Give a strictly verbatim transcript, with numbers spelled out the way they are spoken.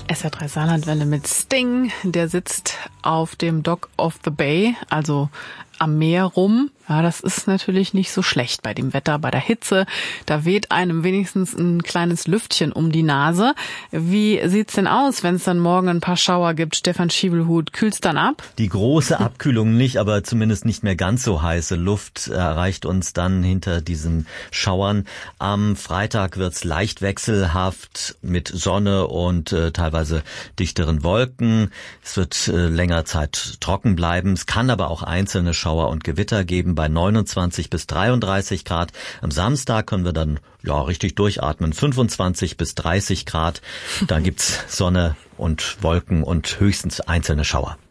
S R drei Saarlandwelle mit Sting, der sitzt auf dem Dock of the Bay, also am Meer rum. Ja, das ist natürlich nicht so schlecht bei dem Wetter, bei der Hitze. Da weht einem wenigstens ein kleines Lüftchen um die Nase. Wie sieht's denn aus, wenn es dann morgen ein paar Schauer gibt? Stefan Schiebelhut, kühlt's dann ab? Die große Abkühlung nicht, aber zumindest nicht mehr ganz so heiße Luft erreicht uns dann hinter diesen Schauern. Am Freitag wird's leicht wechselhaft mit Sonne und äh, teilweise dichteren Wolken. Es wird äh, länger Zeit trocken bleiben. Es kann aber auch einzelne Schauer und Gewitter geben bei neunundzwanzig bis dreiunddreißig Grad. Am Samstag können wir dann ja richtig durchatmen, fünfundzwanzig bis dreißig Grad. Dann gibt's Sonne und Wolken und höchstens einzelne Schauer.